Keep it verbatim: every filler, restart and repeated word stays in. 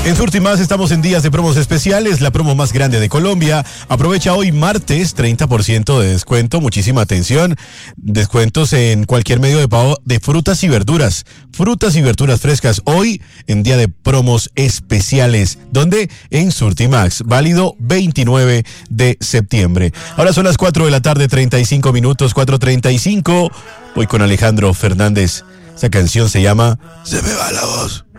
En Surtimax estamos en días de promos especiales, la promo más grande de Colombia. Aprovecha hoy martes treinta por ciento de descuento, muchísima atención. Descuentos en cualquier medio de pago de frutas y verduras. Frutas y verduras frescas hoy en día de promos especiales. ¿Dónde? En Surtimax, válido veintinueve de septiembre. Ahora son las cuatro de la tarde, treinta y cinco minutos, cuatro treinta y cinco. Voy con Alejandro Fernández. Esa canción se llama Se me va la voz.